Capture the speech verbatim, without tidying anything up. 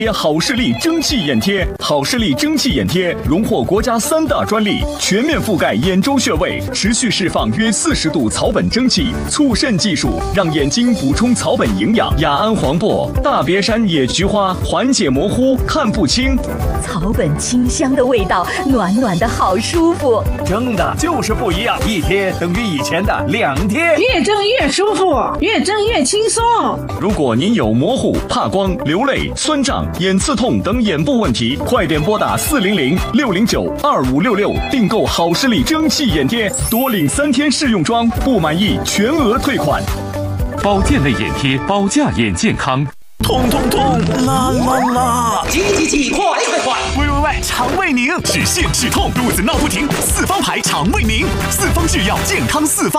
好视力蒸汽眼贴，好视力蒸汽眼贴荣获国家三大专利，全面覆盖眼周穴位，持续释放约四十度草本蒸汽，促渗技术让眼睛补充草本营养。雅安黄柏、大别山野菊花缓解模糊、看不清， 草本清香的味道，暖暖的好舒服。 蒸的就是不一样，一贴等于以前的两贴， 越蒸越舒服，越蒸越轻松。 如果您有模糊、怕光、流泪、酸胀、眼刺痛等眼部问题，快点拨打四零零六零九二五六六订购好视力蒸汽眼贴，多领三天试用装，不满意全额退款。 保健类眼贴，保驾眼健康。 痛痛痛，啦啦啦！ 急急急，快快快！ 喂喂喂，肠胃宁，止泻止痛，肚子闹不停，四方牌肠胃宁，四方制药，健康四方。